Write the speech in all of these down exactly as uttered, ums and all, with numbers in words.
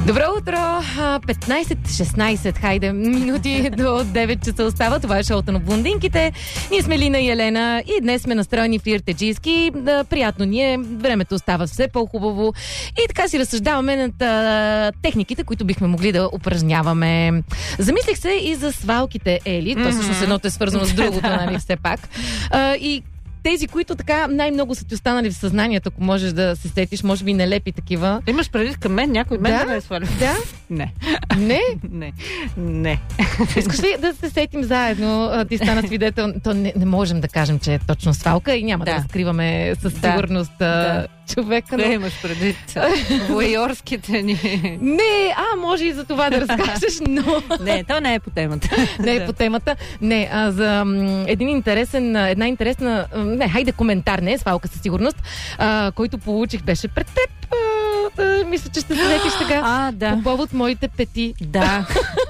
Добро утро! петнайсет шестнайсет, хайде, минути до девет часа остава. Това е шоуто на блондинките. Ние сме Лина и Елена и днес сме настроени флиртеджийски. Да, приятно ни е, времето остава все по-хубаво. И така си разсъждаваме над а, техниките, които бихме могли да упражняваме. Замислих се и за свалките, Ели. Mm-hmm. То всъщност едното е свързано с другото, нали, все пак. А, и тези, които така най-много са ти останали в съзнанието, ако можеш да се сетиш, може би нелепи такива. Имаш предвид към мен, някой мен да, да ме е свалил? Да. Не. Не? Не. Не. Искаш ли да се сетим заедно? Ти стана свидетел. То не, не можем да кажем, че е точно свалка и няма да, да разкриваме със сигурност да. човека. Къде но... имаш предвид? Воайорските ни. Не, а, може и за това да разкажеш, но... Не, то не е по темата. Не е по темата. Не, а за м, един интересен, една интересна... Не, хайде коментар, не е свалка със сигурност, а, който получих, беше пред теб. А, а, мисля, че ще се сетиш сега. А, да. По повод моите пети. Да.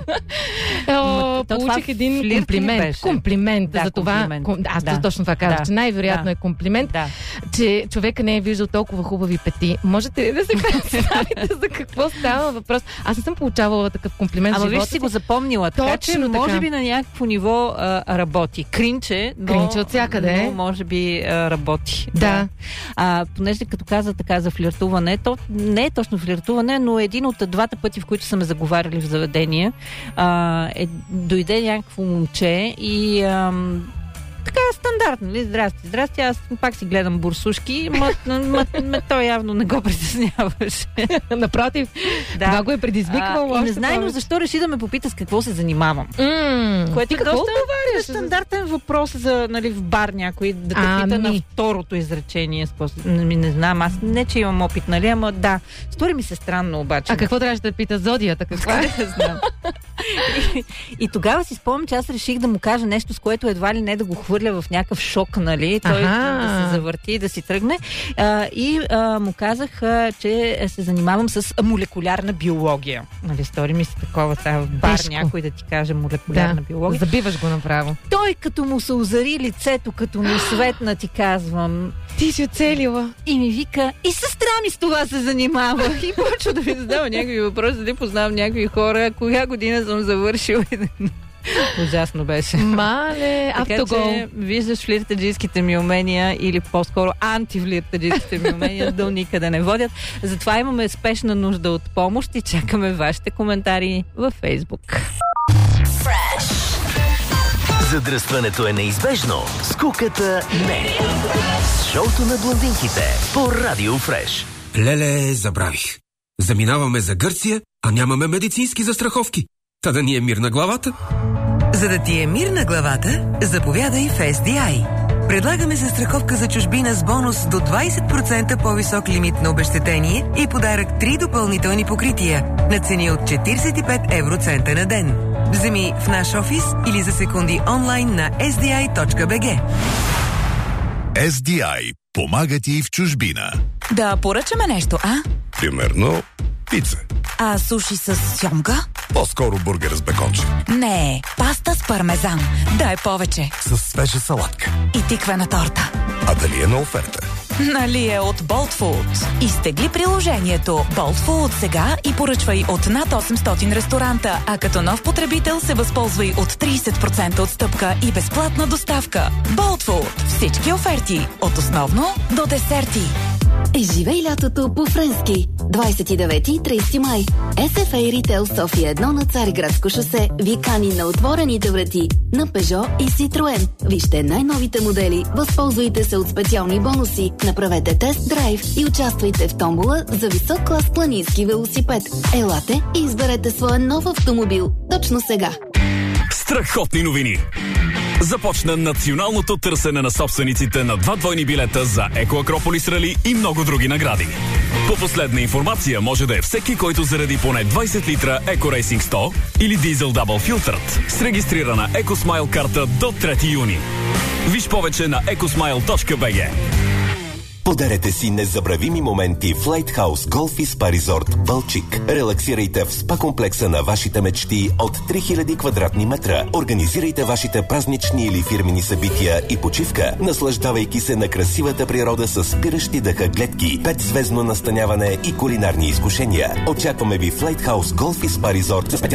О, получих един комплимент. Комплимент да, за това. Комплимент. Аз да. точно това казах, да. че най-вероятно да. е комплимент, да. че човека не е виждал толкова хубави пети. Можете ли да се представите за какво става въпрос? Аз не съм получавала такъв комплимент в Ама живота виж си го запомнила, така че точно може така. би на някакво ниво а, работи. Кринче, но, Кринче от всякъде. но може би а, работи. Да. да. А, понеже като каза така за флиртуване, то не е точно флиртуване, но един от двата пъти, в които са ме заговаряли в заведения, а, е, дойде някакво момче и ам, така стандартно, нали? Здрасти, здрасти, аз пак си гледам бурсушки, ма, ма, ма той явно не го притесняваше. Напротив, да. Това го е предизвиквало. А, и незнайно защо реши да ме попита с какво се занимавам. Mm, което е доста отговаряш? стандартен въпрос за, нали, в бар някой да те а, пита ми. на второто изречение. Не, не знам, аз не, че имам опит, нали, ама да. Стори ми се странно обаче. А какво трябваше да пита зодията? Каква? Не знам. и, и тогава си спомням, че аз реших да му кажа нещо, с което едва ли не да го хвърля в някакъв шок, нали? Той Аха. да се завърти и да си тръгне. А, и а, му казах, а, че се занимавам с молекулярна биология. Нали, стори ми се такова, става в бар Тежко. някой да ти каже молекулярна Да, биология. забиваш го направо. Той като му се озари лицето, като ми светна, ти казвам. Ти си оцелила. И ми вика, и сестра ми с това се занимава. И почва да ми задава някакви въпроси, дали познавам някакви хора, коя година съм завършила. Ужасно беше. Мале, автогол. Така че виждаш флиртаджийските ми умения или по-скоро антифлиртаджийските ми умения до никъде не водят. Затова имаме спешна нужда от помощ и чакаме вашите коментари във Фейсбук. Задръстването е неизбежно, скуката не. С шоуто на блондинките по Радио Фреш. Леле, забравих. Заминаваме за Гърция, а нямаме медицински застраховки. Та да ни е мир на главата. За да ти е мир на главата, заповядай в Ес Ди Ай. Предлагаме застраховка за чужбина с бонус до двайсет процента по-висок лимит на обезщетение и подарък три допълнителни покрития на цени от четирийсет и пет евроцента на ден. Вземи в наш офис или за секунди онлайн на ес ди ай точка би джи. Ес Ди Ай помага ти в чужбина. Да поръчаме нещо, а? Примерно пица. А суши с сьомга? По-скоро бургер с беконче. Не, паста с пармезан. Дай повече. С свежа салатка. И тиквена торта. А дали е на оферта? Нали е от Bolt Food. Изтегли приложението Bolt Food сега и поръчвай от над осемстотин ресторанта, а като нов потребител се възползвай от трийсет процента отстъпка и безплатна доставка. Bolt Food. Всички оферти. От основно до десерти. Изживей лятото по-френски. двайсет и девети и трийсети май. Ес Еф Ей Retail София едно на Цариградско шосе ви кани на отворените врати на Peugeot и Citroën. Вижте най-новите модели, възползвайте се от специални бонуси, направете тест-драйв и участвайте в томбола за висок клас планински велосипед. Елате и изберете своя нов автомобил точно сега. Страхотни новини! Започна националното търсене на собствениците на два двойни билета за Еко Акрополис Рали и много други награди. По последна информация може да е всеки, който заради поне двайсет литра Еко Рейсинг сто или Дизел Дабъл Филтърт с регистрирана EcoSmile карта до трети юни. Виж повече на екосмайл точка би джи. Подарете си незабравими моменти в Lighthouse Golf и Spa Resort Балчик. Релаксирайте в спа комплекса на вашите мечти от три хиляди квадратни метра. Организирайте вашите празнични или фирмени събития и почивка, наслаждавайки се на красивата природа с спиращи дъха гледки, петзвездно настаняване и кулинарни изкушения. Очакваме ви в Lighthouse Golf и Spa Resort